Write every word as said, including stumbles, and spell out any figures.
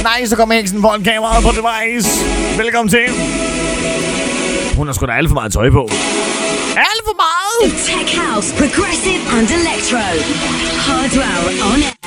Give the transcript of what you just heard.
nice, at komme heksen foran kameraet på Device. Velkommen til. Hun har sgu da alt for meget tøj på. Alt for meget! Tech house, progressive and electro. Hardwell on it.